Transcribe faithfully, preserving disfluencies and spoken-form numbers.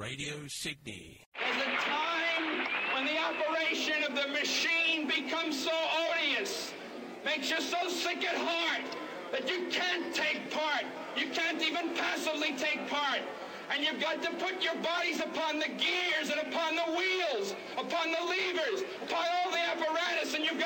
Radio Sydney. There's a time when the operation of the machine becomes so odious, makes you so sick at heart that you can't take part. You can't even passively take part. And you've got to put your bodies upon the gears and upon the wheels, upon the levers, upon all the apparatus, and you've got